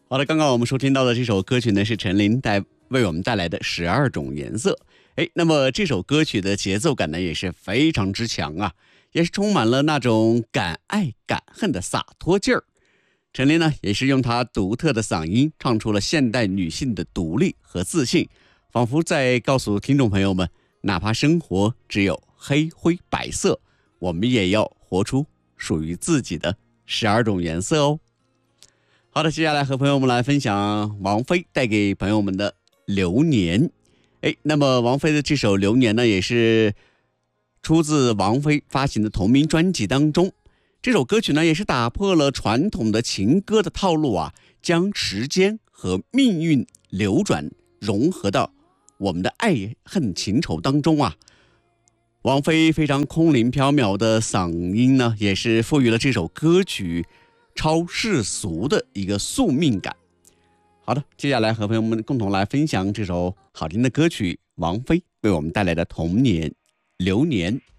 好的，刚刚我们收听到的这首歌曲呢，是陈琳为我们带来的12种颜色。那么这首歌曲的节奏感呢，也是非常之强啊，也是充满了那种敢爱敢恨的洒脱劲儿。陈琳呢，也是用她独特的嗓音唱出了现代女性的独立和自信，仿佛在告诉听众朋友们，哪怕生活只有黑灰白色，我们也要活出属于自己的12种颜色哦。好的，接下来和朋友们来分享王菲带给朋友们的流年。那么王菲的这首流年呢，也是出自王菲发行的同名专辑当中。这首歌曲呢，也是打破了传统的情歌的套路啊，将时间和命运流转融合到我们的爱恨情仇当中啊。王菲非常空灵飘渺的嗓音呢，也是赋予了这首歌曲超世俗的一个宿命感。好的，接下来和朋友们共同来分享这首好听的歌曲，王菲为我们带来的童年流年。